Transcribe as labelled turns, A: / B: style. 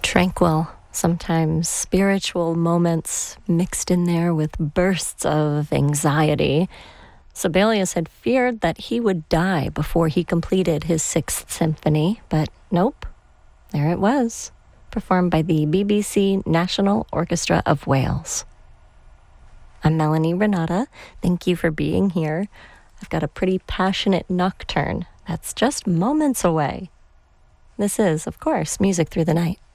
A: Tranquil, sometimes spiritual moments mixed in there with bursts of anxiety. Sibelius had feared that he would die before he completed his Sixth Symphony, but nope, there it was, performed by the BBC National Orchestra of Wales. I'm Melanie Renata. Thank you for being here. I've got a pretty passionate nocturne that's just moments away. This is, of course, Music Through the Night.